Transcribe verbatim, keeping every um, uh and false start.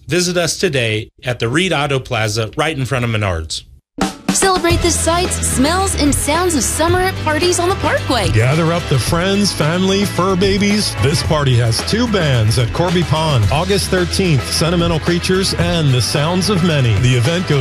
Visit us today at the Reed Auto Plaza right in front of Menards. Celebrate the sights, smells, and sounds of summer at parties on the Parkway. Gather up the friends, family, fur babies. This party has two bands at Corby Pond. August thirteenth, Sentimental Creatures and The Sounds of Many. The event goes